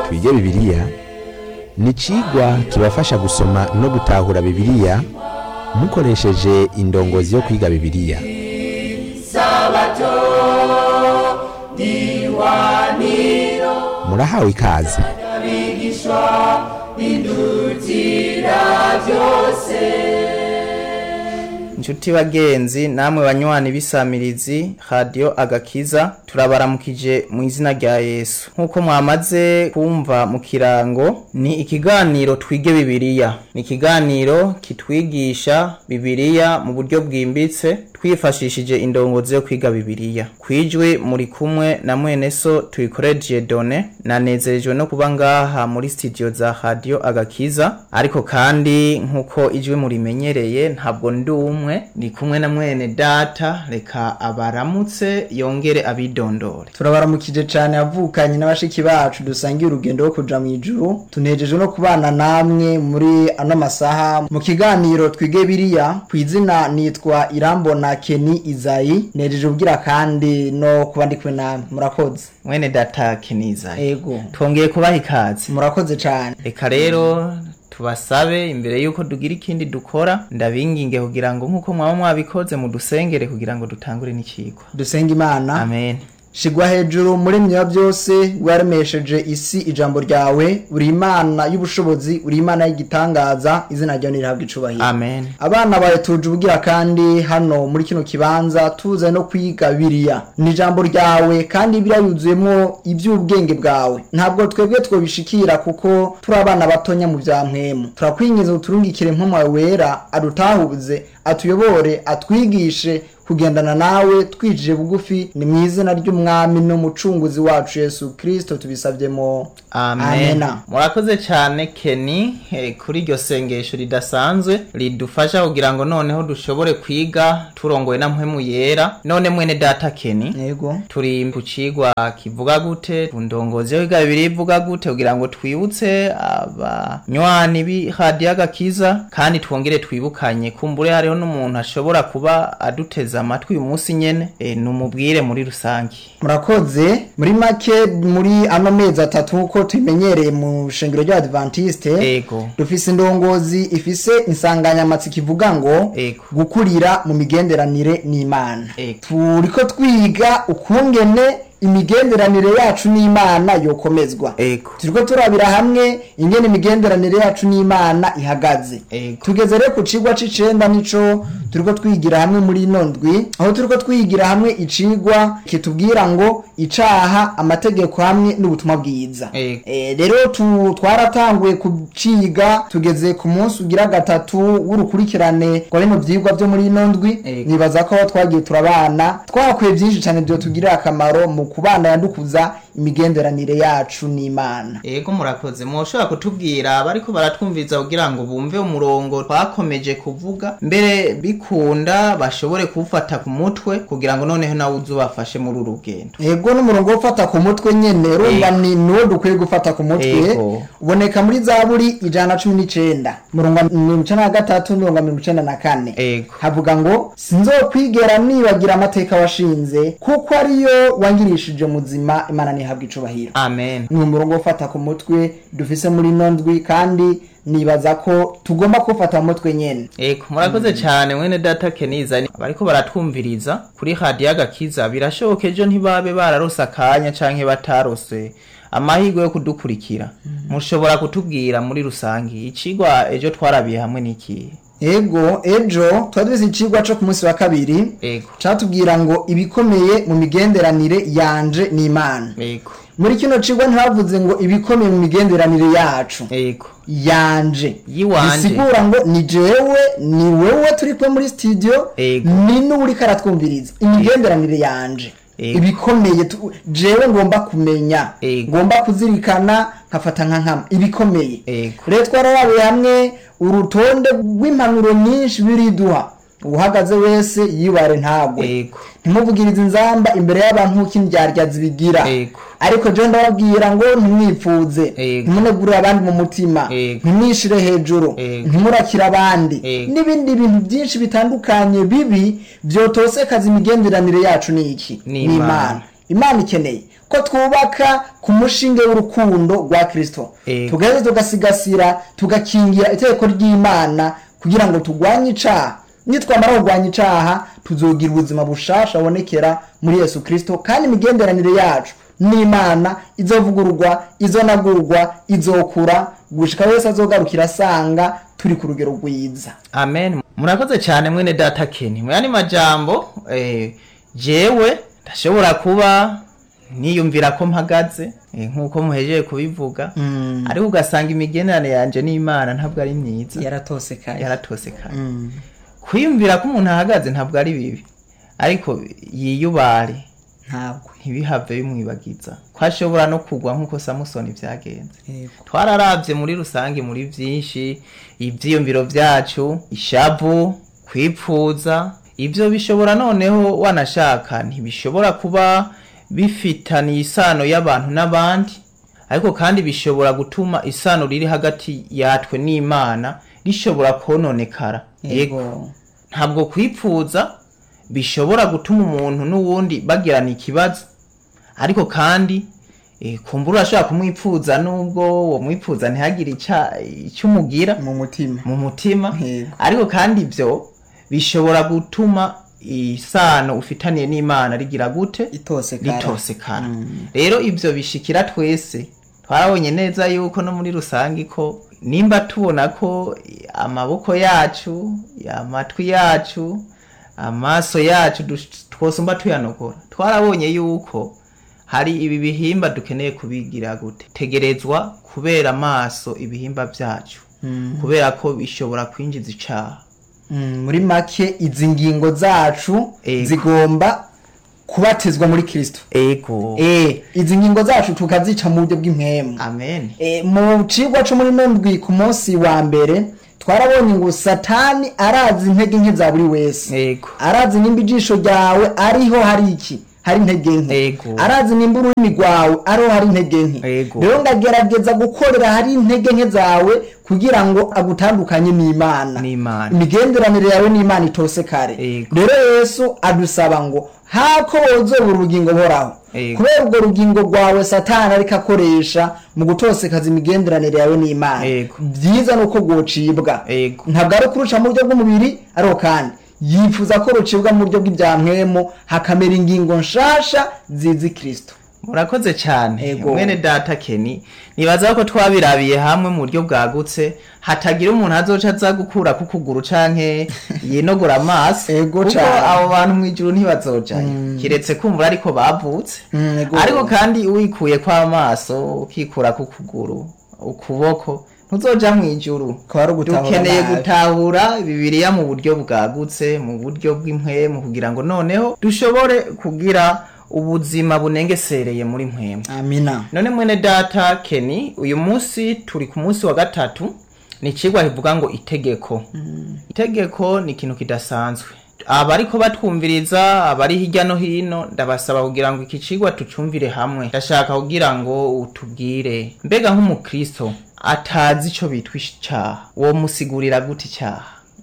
twige bibiliya ni icigwa kibafasha gusoma no gutahura bibiliya mukoresheje indongozi yo kwiga bibiliya. Murahawe ikaze. Inshuti bagenzi namwe banywanyi bisamirizi radio agakiza turabaramukije mu izina rya Yesu. Nkuko mwamaze kumva mu kirango ni ikiganiro twige bibiliya. Ni ikiganiro kitwigisha bibiliya mu buryo bwimbitse twifashishije indongozi yo kwiga bibiliya. Kwijwe muri kumwe na mwene so tuyikoreje Done, nanezerejwe no kuba ngaha muri studio za radio agakiza, ariko kandi nkuko ijwe murimenyereye ntabwo ndi umwe, ni kumwe na mwene data. Reka abaramutse yongere abidondore. Turabaramukije cyane avukanye n'abashiki bacu dusangiye urugendo rwo kuja mu ijuru. Tunejeje no kubana namwe muri ano masaha mu kiganiro twige bibiliya. Kwizina nitwa Irambona Keni Izayi, nejeje ubwira kandi no kuba ndi kwe namwe. Murakoze mwene data Keni Izayi. Ego twongeye kubaha ikaze. Murakoze cyane. Reka rero tubasabe imbere yuko dugira ikindi dukora, ndabinginge kugira ngo nkuko mwaba mwabikoze mu dusengere kugira ngo dutangure n'ikigwa. Dusenga Imana. Amen. Shigwa hejuru muri mya byose waremesheje isi ijambo ryawe, uri Imana y'ubushobozi, uri Imana y'igitangaza, izina ryawe nirihabwa icubahiro. Amen. Abana bawe tuje ubugira kandi hano muri kino kibanza tuze no kwiga bibiliya. Ni ijambo ryawe kandi birayuzuyemo iby'ubwenge bwawe. Ntabwo twebwe twobishikira kuko turi abana batonya mu bya mpwemu. Turakwingiza uturungikire mpamo wera adutahuze, atuyobore, atwigishe kugendana nawe twijije bugufi, ni mu izina ry'umwami n'umucunguzi wacu Yesu Kristo tubisavyemo. Amen. Murakoze cyane Keni kuri iryo sengesho ridasanzwe ridufasha kugira ngo noneho dushobore kwiga turongoye na mpwemu yera. None mwene data Keni, yego turi ku cigwa kivuga gute, ndongozi yo kwiga bibiliya ivuga gute kugira ngo twibutse abanywani bi radio agakiza kandi twongere twibukanye kumbure hariho n'umuntu ashobora kuba aduteza amatwi uyu munsi nyene, numubwire muri rusangi. Murakoze. Muri make muri ano mezi atatu uko tumenyereye mu shengero rya Adventiste, dufise indongozi ifise insanganyamatsiko ivuga ngo gukurira mu migenderanire n'Imana. Turiko twiga ukungene imigenderanire yacu n'Imana yokomezwa. Turiko turabira hamwe ingene imigenderanire yacu n'Imana ihagaze. Tugeze rero ku cigwa c'icenda nico turiko twigira hamwe muri nondwi, aho turiko twigira hamwe icigwa kitubwira ngo icaha, amategeko hamwe n'ubutumwa bwiza. Rero twaratanguye kuciga, tugeze ku munsi ugira gatatu w'urukurikirane kwa bino vyigwa byo muri nondwi. Nibaza ko twagiye turabana twakuye byinshi cyane byo tugirira akamaro mu kubana yandukuza imigenderanire yacu n'Imana. Ego murakoze. Mwoshobora kutubwira bariko baratwumviza kugira ngo bumve umurongo twakomeje kuvuga, mbere bikunda bashobore kufata ku mutwe kugira ngo noneho nawe uzubafashe muri urugendo. Ego n'umurongo ufata ku mutwe nyene rumba ni nuwo dukwiye gufata ku mutwe. Uboneka muri Zaburi 119 murongo 93 murongo 94. Havuga ngo sinzokwigera nibagira amateka washinze kuko ariyo wangirishije muzima, Imana nihabwa icubahiro. Amen. Ni umurongo ufata ku mutwe dufise muri nondwi kandi nibaza ko tugomba kufata mu mutwe nyene. Murakoze cyane mwene data Keniza. Bariko baratwumviriza kuri radio agakiza, birashoboka ejo ntibabe bararose akanya canke batarose amahirwe yo kudukurikira. Mushobora kutubwira muri rusangi icigwa ejo twarabiye hamwe n'iki? Ego ejo twaduze icigwa cyo ku munsi wa kabiri catubwira ngo ibikomeye mu migenderanire yanje n'Imana. Muri kino cigwa ntibavuze ngo ibikomeye mu migenderanire yacu yanje, bisigura ngo ni jewe ni wewe turi kwa muri studio, ni n'uri karatwumviriza imigenderanire yanje. Ibikomeye jewe ngomba kumenya, ngomba kuzirikana, nkafata nkama ibikomeye. Rero twarabaye hamwe urutonde rw'impanuro nyinshi biriduha. Uhagaze wese yibare ntagwe. Ntimuvugirize inzamba imbere y'abantu kindyarya zibigira. Ariko je ndababwira ngo ntimwipfuze, ntimunegurire abandi mu mutima, ntimwishire hejuru, ntimurakira abandi, n'ibindi bintu byinshi bitandukanye bibi byotose kazi imigenderanire yacu niki? Ni Imana. Imana ikeneye ko twubaka ku mushinge w'urukundo rwa Kristo tugeze tugasigasira tugakingira itegeko ry'Imana kugira ngo tugwanye icaha nitwamara kugwanya icaha tuzogira ubuzima bushasha bonekera muri Yesu Kristo kandi imigenderanire yacu n'Imana izovugururwa izonagurwa izokura gushika wese azogarukira asanga turi ku rugero rwiza. Amen. Murakoze cyane mwene data Ken. Mwani majambo jewe ndashobora kuba niyumvira ko mpagaze nkuko muhejeje kubivuga ariko ugasanga imigenderane yanje n'Imana ntabwo ari myiza yaratosekaye kwiyumvira ko umuntu ahagaze ntabwo ari bibi ariko yiyubare ntabwo ntibihave bimwibagiza ko ashobora no kugwa nkuko Samusoni byagenze. Twararavye muri rusange muri byinshi ivyiyumviro vyacu ishavu kwipfuza ivyo bishobora noneho wanashaka ntibishobora kuba bifitaniye isano y'abantu n'abandi ariko kandi bishobora gutuma isano riri hagati yatwe n'Imana rishobora kononekara. Yego ntabwo kwipfuza bishobora gutuma umuntu n'uwundi bagirana ikibazo ariko kandi kumbura ashaka kumwipfuza nubwo uwo mwipfuza ntihagire icyumugira mu mutima ariko kandi ibyo bishobora gutuma isano ufitaniye n'Imana rigira gute ritosekana. Rero ibyo bishikira twese twarabonye neza yuko no muri rusange ko nimba tubona ko amaboko yacu amatwi yacu amaso yacu twosumba tuyanogora twarabonye yuko hari ibi bihimba dukeneye kubigira gute tegerezwa kubera amaso ibihimba byacu kubera ko bishobora kwinjiza icaha. Muri make izi ngingo zacu zigomba kubatizwa muri Kristo. Izi ngingo zacu tukazica mu buryo bw'impemu. Amen. Mu cigwa cyo muri ndwi ku munsi wa mbere twarabonye ngo Satani arazi intege nke za buri wese. Arazi nimba ijisho ryawe ariho hari iki hari intege nke arazi nimba ururimi rwawe ariho hari intege nke rero ngagerageza gukorera hari intege nke zawe kugira ngo agutandukanye n'Imana imigenderanire yawe n'Imana itosekare. Rero Yesu adusaba ngo hako wozobura urugingo boraho kubera ubwo rugingo rwawe Satani ariko akoresha mu gutosekaza imigenderanire yawe n'Imana byiza nuko gocibwa ntabwo ari kurusha mu buryo bw'umubiri ariko kandi yifuza ko rucibwa mu buryo bw'ibyampwemo hakamera ingingo nshasha zizi Kristo. Murakoze cyane mwene data Ken. Nibaza ko twabirabiye hamwe mu buryo bwagutse hatagira umuntu azoca aza gukura ku kuguru canke yinogora amaso kuko abo bantu mwijuru ntibazoja kiretse kumvura ariko bavutse ariko kandi wikuye kwa amaso ukikura ku kuguru ukuboko ntuzoja mwijuru. Dukeneye gutahura Bibiliya mu buryo bwagutse mu buryo bw'impwemu kugira ngo noneho dushobore kugira ubuzima bunengesereye muri mpwemu. Amina. None mwene data Ken uyu munsi turi ku munsi wa gatatu ni cigwa hivuga ngo itegeko. Itegeko ni ikintu kidasanzwe abariko batwumviriza abari hirya no hino ndabasaba kugira ngo iki cigwa tucumvire hamwe. Ndashaka kugira ngo utubwire mbega nk'umukristo atazi ico bitwa icaha wo musigurira gute icaha?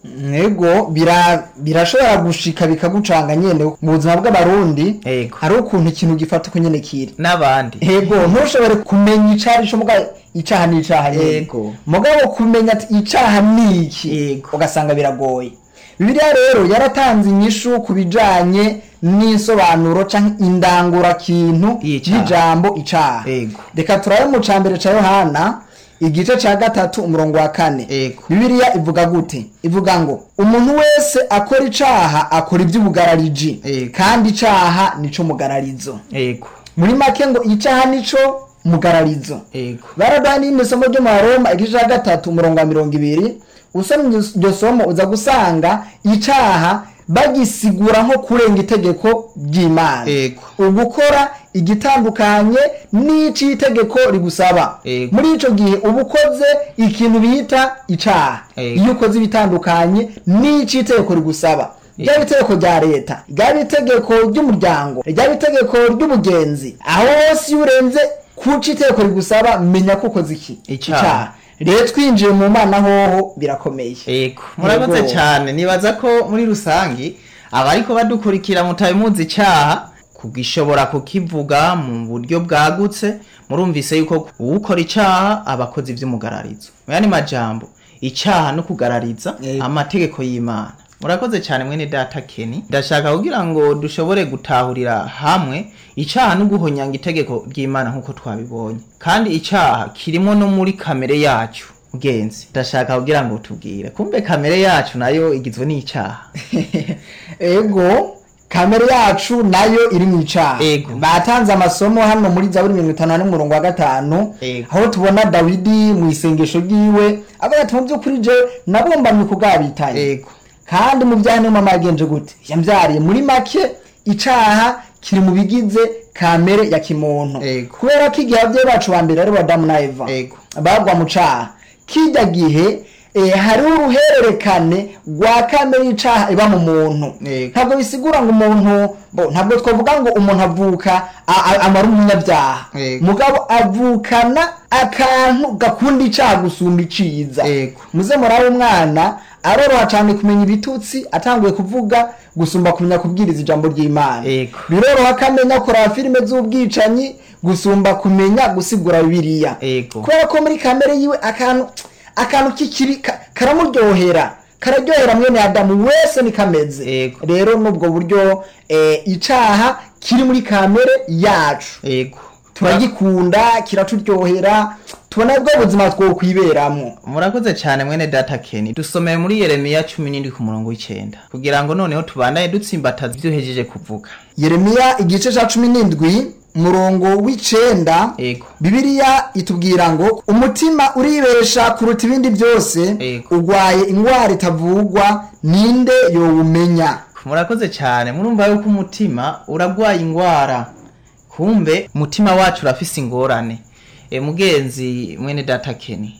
Nego birashobora gushika bikagucanga nyene mu buzima bw'abarundi hari ukuntu ikintu gifata uko nyene kiri nabandi ntushobore kumenya icari cyo muga icaha ni icaha mugabo kumenya ati icaha ni iki ugasanga biragoye. Bibiliya rero yaratanze inyishu kubijanye n'isobanuro canke indangura kintu y'ijambo icaha. Reka turabe mu cambere ca Yohana igice ca 3 umurongo wa 4. Bibiliya ivuga gute? Ivuga ngo umuntu wese akora icaha akora iby'ubugarariji kandi icaha nico mugararizo. Muri make ngo icaha nico mugararizo. Baradani n'isomo ryo mu Roma igice ca 3 umurongo wa 20 usomye iryo somo uza gusanga icaha bagisigura nko kurenga itegeko ry'Imana ugukora igitandukanye n'ici itegeko rigusaba. Muri ico gihe ubukoze ikintu bita icaha iyo ukoze ibitandukanye n'ici itegeko rigusaba ryaba itegeko rya leta ryaba itegeko ry'umuryango ryaba itegeko ry'ubugenzi aho hose urenze kuci itegeko rigusaba menya ko ukoze iki icaha. Rero twinjiye mu Mana hoho birakomeye. Murakoze cyane. Nibaza ko muri rusangi abariko badukurikira mutabimuzi icaha kugishobora kukivuga mu buryo bwagutse murumvise yuko uwukora icaha abakozi vy'umugararizo yani majambo icaha no kugarariza amategeko y'Imana. Murakoze cyane mwene data Kenny, ndashaka kugira ngo dushobore gutahurira hamwe icaha no guhonyanga itegeko ry'Imana nkuko twabibonye, kandi icaha kirimo no muri kamere yacu. Mugenzi, ndashaka kugira ngo tubwire kumbe kamere yacu nayo igizwe n'icaha. Ego kamere yacu nayo iri mu icaha. Batanze amasomo hano muri Zaburi 51:5 aho tubona Dawidi mu isengesho ryiwe avuga ati mu by'ukuri je nabombamye kugabitanye. Kandi mu byane mama yagenje gute yambyariye muri make icaha kiri mu bigize kamere ya kimuntu. Kubera ko igihe abye bacu ba mbere ari Adamu na Eva bagwa mu caha kijya gihe hari uruhererekane rwa kamere y'icaha iba mu muntu. Ntabwo bisigura ngo umuntu ntabwo twavuga ngo umuntu avuka amara umunyabyaha, mugabo avukana akantu gakunda icaha gusumba iciza. Muze murabe umwana aroroha cyane kumenya ibitutsi atanguye kuvuga gusumba kumenya kubwiriza ijambo ry'Imana. Biroroha akamenya kuraba filime z'ubwicanyi gusumba kumenya gusigura Bibiliya. Kubera ko muri kamere yiwe akantu kikiri karamuryohera kararyohera mwene Adamu wese ni kameze. Rero nubwo buryo icaha kiri muri kamere yacu. Turagikunda kiraturyohera tubona bwo buzima two kwiberamo. Murakoze cyane mwene data Kenny, dusomeye muri Yeremiya 17:9 kugira ngo noneho tubandaye dutsimbataza ibyo hejeje kuvuga. Yeremiya igice ca 17 murongo w'icenda. Bibiliya itubwira ngo umutima uribesha kuruta ibindi byose, ugwaye ingwara itavugwa ninde yowumenya. Murakoze cyane, murumva yuko umutima uragwaye ingwara, kumbe umutima wacu urafise ingorane. Mugenzi mwene data Kenny,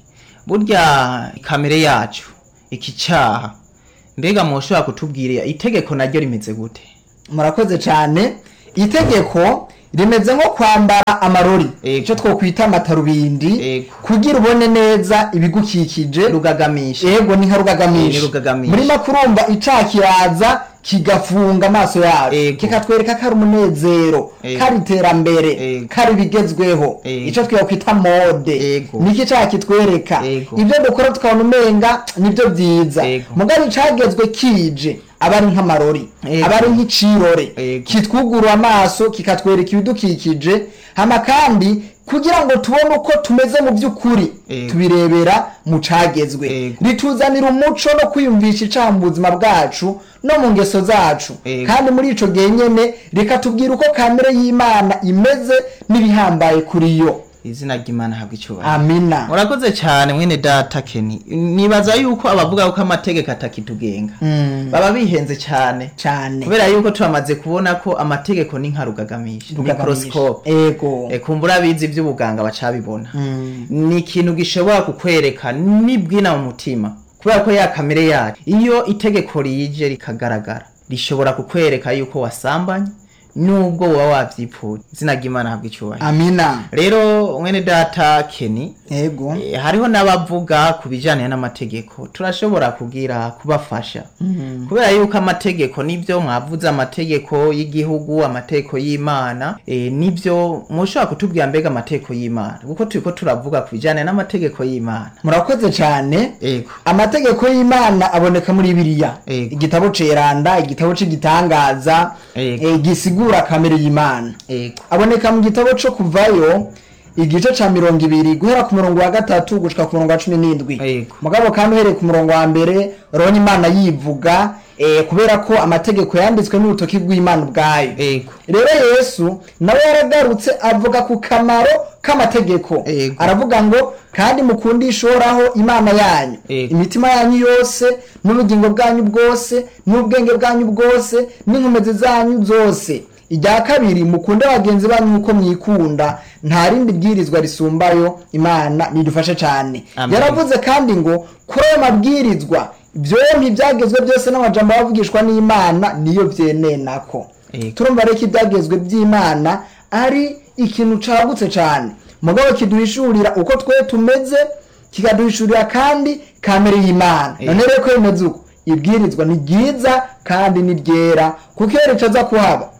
burya kamere yacu ikicaha mbega mwoshobora kutubwira itegeko naryo rimeze gute? Murakoze cyane, itegeko rimeze nko kwambara amarori cyo twokwita amatarubindi kugira ubone neza ibigukikije rugagamisha. Yego ni nka rugagamisha. Muri makurumba icaha kiraza kigafunga amaso yacu kikatwereka kari umunezero, kari iterambere, kari bigezweho, ico twiyokwita mode. Niki cyaha kitwereka ibyo dukora tukabona umenga nibyo byiza, mugabo icagezwe kije abari nk'amarori, abari nk'icirore kitwugura amaso kikatwereka ibidukikije, hama kandi kugira ngo tubone uko tumeze mu by'ukuri tubirebera mu cagezwe. Rituzanira umuco no kwiyumvisha icaha mu buzima bwacu no mu ngeso zacu, kandi muri ico gihe nyene rikatubwira uko kamere y'Imana imeze n'ibihambaye kuri yo. Izina ry'Imana habwa icyubahiro. Amina. Murakoze cyane mwene data Kenny, nibaza yuko abavuga ko amategeko atakitugenga baba bihenze cyane kubera yuko twamaze kubona ko amategeko ni nka rugagamisha, microscope. Kumbura bizi by'ubuganga bacabibona. Ni ikintu gishobora kukwereka nibwina mu mutima, kubera ko ya kamere yacu iyo itegeko rije rikagaragara rishobora kukwereka yuko wasambanye nubwo wowe wavyipfuye. Izina ry'Imana habwa icyubahiro. Amina. Rero mwene data Kenny, hariho n'abavuga kubijanye n'amategeko turashobora kugira kubafasha kubera yuko amategeko nibyo mwavuze, amategeko y'igihugu, amategeko y'Imana, nibyo mushobora kutubwira mbega amategeko y'Imana kuko turiko turavuga kubijanye n'amategeko y'Imana. Murakoze cyane. Amategeko y'Imana aboneka muri Bibiliya, igitabo ceranda, igitabo c'igitangaza, gisigura kamere y'Imana. Aboneka mu gitabo cyo Kuvayo igice ca 20 guhera ku murongo wa 3 gushika ku murongo wa 17. Mugabo kandi uhereye ku murongo wa mbere urabona Imana yivuga kubera ko amategeko yanditswe n'urutoki rw'Imana ubwayo. Rero Yesu nawe yaragarutse avuga ku kamaro k'amategeko. Aravuga ngo kandi mukundisha Uhoraho Imana yanyu imitima yanyu yose n'ubugingo bwanyu bwose n'ubwenge bwanyu bwose n'inkomezi zanyu zose. Ijya kabiri mukunde bagenzi banyu uko mwikunda, nta rindi bwirizwa risumbayo. Imana nidufashe cyane. Yaravuze kandi ngo kuri ayo mabwirizwa byombi byagezwe byose n'amajambo bavugishwa n'Imana niyo byenenako. Turumva reko ibyagezwe by'Imana ari ikintu cagutse cyane, mugabo kiduhishurira uko twe tumeze, kikaduhishurira kandi kamere y'Imana. None reko imeze uko ibwirizwa ni byiza kandi ni ryera kuko yerecaza kuhaba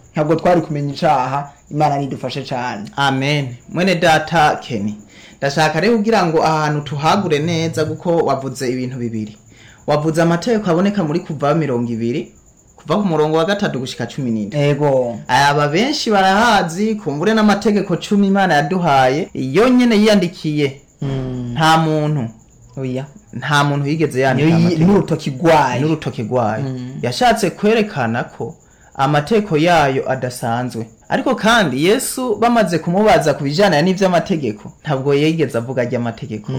ntabwo twari kumenya icaha. Imana nidufashe cyane. Amen. Mwene data Kenny, ndashaka rero kugira ngo ahantu tuhagure neza kuko wavuze ibintu bibiri. Wavuze amategeko aboneka muri kuva 20 kuva ku murongo wa 3 gushika 17. Ego. Aba benshi barahazi kumbure n'amategeko 10 Imana yaduhaye iyo nyene yiyandikiye. Nta muntu oya nta muntu yigeze yandika n'urutoki gwayo yashatse kwerekana ko amategeko yayo adasanzwe. Ariko kandi Yesu bamaze kumubaza kubijana n'ivyo amategeko ntabwo yigeze avuga ajya amategeko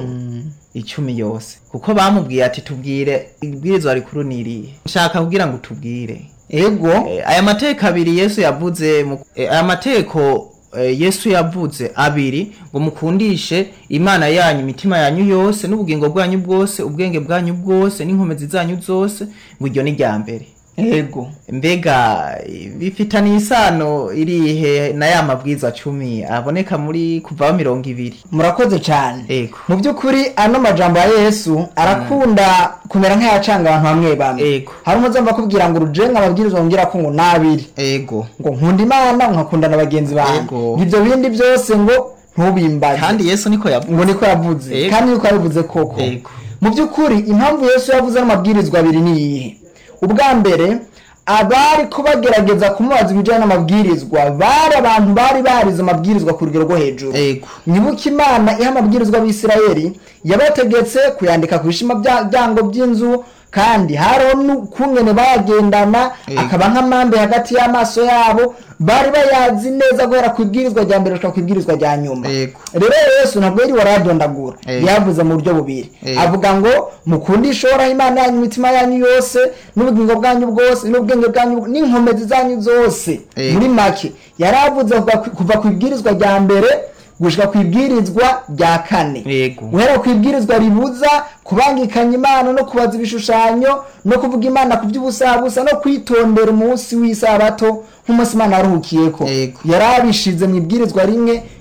10 yose kuko bamubwiye ati tubwire ibwirizwa rikuru niriye. Nshaka kugira ngo tubwire ego aya mategeko abiri Yesu yavuze aya mategeko Yesu yavuze abiri ngo mukundishe Imana yanyu imitima yanyu yose n'ubugingo bwanyu bwose ubwenge bwanyu bwose n'inkomezi zanyu zose ngo iryo ni rya mbere. Ego mbega bifitanye isano irihe na ya mabwirizwa 10 aboneka muri kuva 20? Murakoze cyane. Ego mu byukuri ano majambo ya Yesu arakunda kumera nk'ayacanga abantu bamwe bamwe. Ego hari umuzamba kubwira ngo urujenga ababwirizwa ngira ko ngo nabiri. Ego ngo nkunda Imana nkakunda n'abagenzi banyu. Ibyo bindi byose ngo ntubimbaze. Kandi Yesu niko yavuze. Ngo niko yavuze. Kandi niko yavuze koko. Ego mu byukuri impamvu Yesu yavuze n'amabwirizwa abiri ni iyihe? Ubwa mbere abari kubagerageza kumubaza ibijyanye n'amabwirizwa bari abantu bari barize amabwirizwa ku rugero rwo hejuru. Nibuka Imana iha amabwirizwa y'Abisirayeli yabategetse kuyandika ku bishima byango by'inzu kandi hariho n'ukungene bagendana akaba nk'amambe hagati y'amaso yabo bari bayazi neza guhera ku ibwirizwa rya mbere gushika ku ibwirizwa rya nyuma. Rero Yesu ntabwo yari waradondagura yavuze mu buryo bubiri avuga ngo mukundishe Uhoraho Imana yanyu imitima yanyu yose n'ubugingo bwanyu bwose n'ubwenge bwanyu n'inkomezi zanyu zose. Muri make yaravuze kuva ku ibwirizwa rya mbere gushika ku ibwirizwa rya 4 guhera ku ibwirizwa ribuza kubangikanya Imana no kubaza ibishushanyo no kuvuga Imana ku by'ubusabusa no kwitondera umunsi w'isabato nk'umunsi Imana yaruhukiyeko. Yarabishize mu ibwirizwa rimwe